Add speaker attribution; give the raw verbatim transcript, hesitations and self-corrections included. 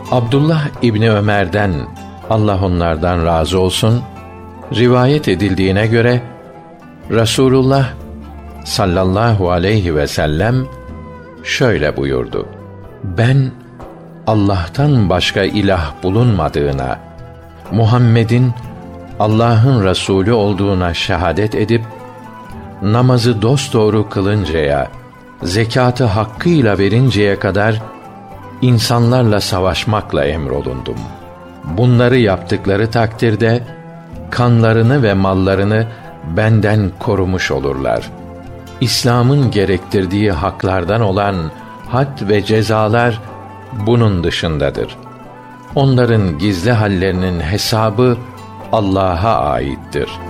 Speaker 1: Abdullah İbni Ömer'den, Allah onlardan razı olsun, rivayet edildiğine göre Resulullah sallallahu aleyhi ve sellem şöyle buyurdu: Ben Allah'tan başka ilah bulunmadığına, Muhammed'in Allah'ın Resulü olduğuna şehadet edip namazı dosdoğru kılıncaya, zekâtı hakkıyla verinceye kadar insanlarla savaşmakla emrolundum. Bunları yaptıkları takdirde kanlarını ve mallarını benden korumuş olurlar. İslam'ın gerektirdiği haklardan olan had ve cezalar bunun dışındadır. Onların gizli hallerinin hesabı Allah'a aittir.